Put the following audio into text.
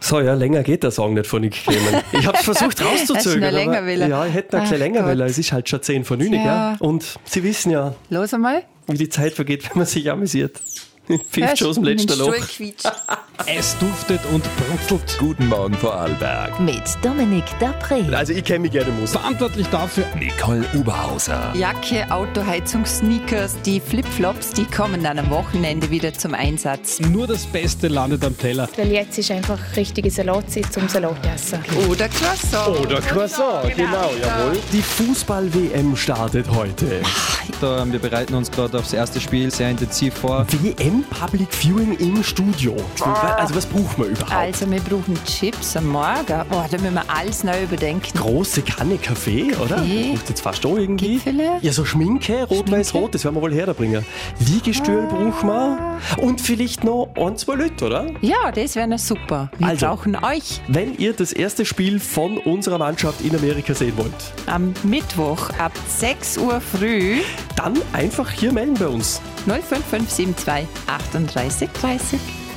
So, ja, länger geht der Song nicht von Nick Cayman. Ich habe es versucht rauszuzögern. Ja, ich hätte noch ein bisschen länger wollen. Es ist halt schon 10 vor 9, ja. Und Sie wissen ja, los einmal, wie die Zeit vergeht, wenn man sich amüsiert. Pfifft schon aus dem letzten Loch. Es duftet und brutzelt. Guten Morgen, Vorarlberg. Mit Dominik Dapré. Also ich kenne mich gerne Musik. Verantwortlich dafür Nicole Oberhauser. Jacke, Autoheizung, Sneakers, die Flipflops, die kommen dann am Wochenende wieder zum Einsatz. nur das Beste landet am Teller. Weil jetzt ist einfach richtige Salatzeit zum Salatessen. Oder Croissant. Oder Croissant, genau, jawohl. Die Fußball-WM startet heute. Wir bereiten uns gerade aufs erste Spiel sehr intensiv vor. WM Public Viewing im Studio. Also was braucht man überhaupt? Also wir brauchen Chips am Morgen. Oh, da müssen wir alles neu überdenken. Große Kanne Kaffee, oder? Kaffee. Braucht jetzt fast auch irgendwie. Gipfele. Ja, so Schminke, rot-weiß-rot, das werden wir wohl herbringen. Liegestühl brauchen wir. Und vielleicht noch 1, 2 Leute, oder? Ja, das wäre noch super. Wir Also. brauchen euch Wenn ihr das erste Spiel von unserer Mannschaft in Amerika sehen wollt, am Mittwoch ab 6 Uhr früh dann einfach hier melden bei uns. 05572 38 30.